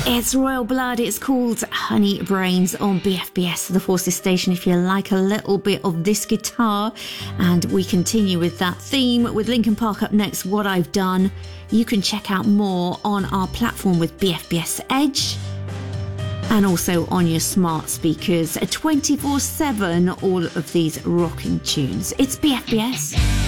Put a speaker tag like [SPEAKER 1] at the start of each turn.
[SPEAKER 1] It's Royal Blood. It's called Honey Brains on BFBS, the Forces station, if you like a little bit of this guitar. And we continue with that theme with Linkin Park up next, What I've Done. You can check out more on our platform with BFBS Edge and also on your smart speakers 24/7, all of these rocking tunes. It's BFBS.